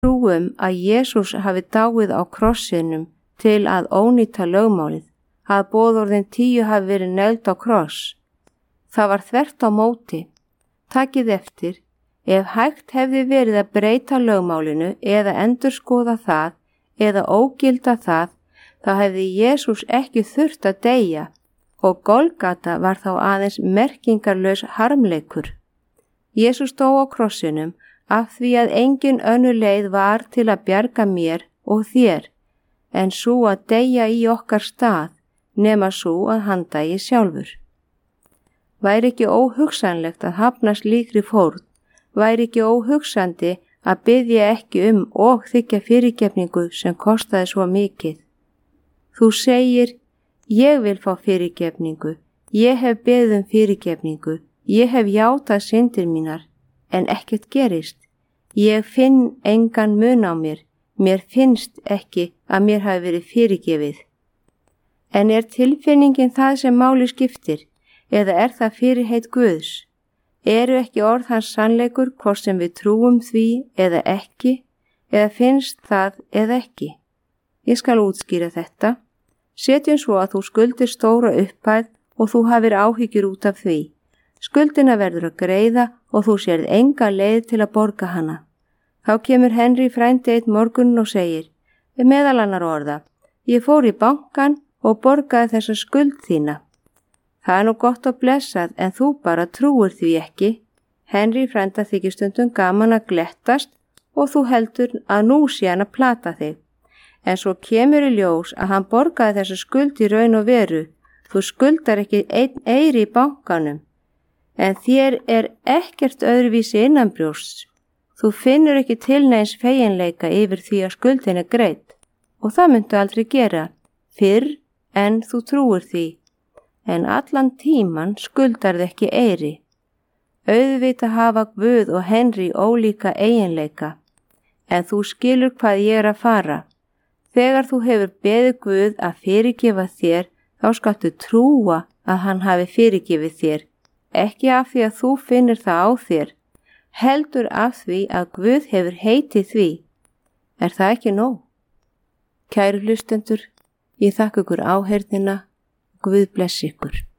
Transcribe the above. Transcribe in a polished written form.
trúum að Jesús hafi dáið á krossinum til að ónýta lögmálið, að boðorðin 10 hafi verið negld á kross. Það var þvert á móti. Takið eftir, ef hægt hefði verið að breyta lögmálinu eða endurskoða það eða ógilda það, þá hefði Jesús ekki þurft að deyja og Golgata var þá aðeins merkingarlaus harmleikur. Jesús dó á krossinum af því að engin önnur leið var til að bjarga mér og þér, en sú að deyja í okkar stað, nema sú að hann dæi sjálfur. Væri ekki óhugsanlegt að hafna slíkri fórn, væri ekki óhugsandi að biðja ekki og þiggja fyrirgefningu sem kostaði svo mikið. Þú segir, ég vil fá fyrirgefningu, ég hef beðið fyrirgefningu, ég hef játað syndir mínar, en ekkert gerist. Ég finn engan mun á mér, mér finnst ekki að mér hafi verið fyrirgefið. En er tilfinningin það sem máli skiptir, eða er það fyrirheit Guðs? Eru ekki orð hans sannleikur hvort sem við trúum því eða ekki, eða finnst það eða ekki? Ég skal útskýra þetta. Setjum svo að þú skuldir stóra upphæð og þú hafir áhyggjur út af því. Skuldina verður að greiða og þú sérð enga leið til að borga hana. Þá kemur Henry frændi einn morgun og segir, meðal annar orða, ég fór í bankann og borgaði þessa skuld þína. Það er nú gott og blessað en þú bara trúir því ekki. Henry frænda þykir stundum gaman að glettast og þú heldur að nú sé hann að plata þig. En svo kemur í ljós að hann borgaði þessa skuld í raun og veru. Þú skuldar ekki einn eyri í bankanum. En þér er ekkert öðruvísi innanbrjósts. Þú finnur ekki til neins feginleika yfir því að skuldin er greidd. Og það myndu aldrei gera, fyrr en þú trúir því. En allan tíman skuldarð ekki eyri. Auðvitað hafa Guð og Henry ólíka eiginleika, en þú skilur hvað ég er að fara. Þegar þú hefur beðið Guð að fyrirgefa þér, þá skaltu trúa að hann hafi fyrirgefið þér, ekki af því að þú finnir það á þér, heldur af því að Guð hefur heitið því. Er það ekki nóg? Kæru hlustendur, ég þakka ykkur áheyrnina. Guð blessi ykkur.